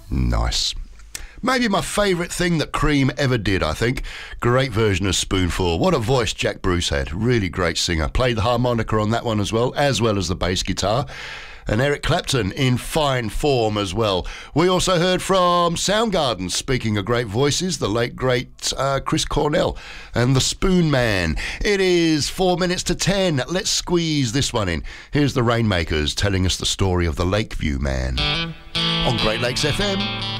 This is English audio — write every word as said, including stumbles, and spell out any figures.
Nice. Maybe my favourite thing that Cream ever did, I think. Great version of Spoonful. What a voice Jack Bruce had. Really great singer. Played the harmonica on that one as well, as well as the bass guitar. And Eric Clapton in fine form as well. We also heard from Soundgarden, speaking of great voices, the late, great uh, Chris Cornell and the Spoon Man. It is four minutes to ten. Let's squeeze this one in. Here's the Rainmakers telling us the story of the Lakeview Man on Great Lakes F M.